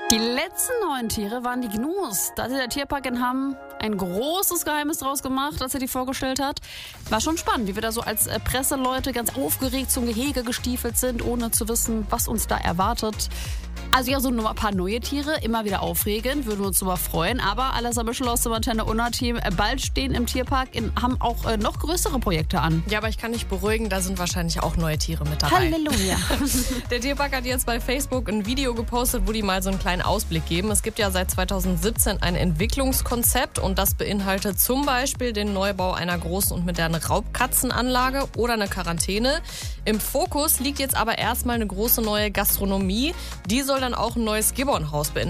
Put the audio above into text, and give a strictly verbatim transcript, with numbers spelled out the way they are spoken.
Die letzten neun Tiere waren die Gnus. Da hat der Tierpark in Hamm ein großes Geheimnis draus gemacht, als er die vorgestellt hat. War schon spannend, wie wir da so als äh, Presseleute ganz aufgeregt zum Gehege gestiefelt sind, ohne zu wissen, was uns da erwartet. Also ja, so nur ein paar neue Tiere, immer wieder aufregend, würden wir uns darüber freuen. Aber Alessa Mischel aus dem Antenne Unna-Team, äh, bald stehen im Tierpark in Hamm auch äh, noch größere Projekte an. Ja, aber ich kann dich beruhigen, da sind wahrscheinlich auch neue Tiere mit dabei. Halleluja. Der Tierpark hat jetzt bei Facebook ein Video gepostet, wo die mal so einen kleinen Ausblick geben. Es gibt ja seit zweitausendsiebzehn ein Entwicklungskonzept und das beinhaltet zum Beispiel den Neubau einer großen und modernen Raubkatzenanlage oder eine Quarantäne. Im Fokus liegt jetzt aber erstmal eine große neue Gastronomie. Die soll dann auch ein neues Gibbon-Haus beinhalten.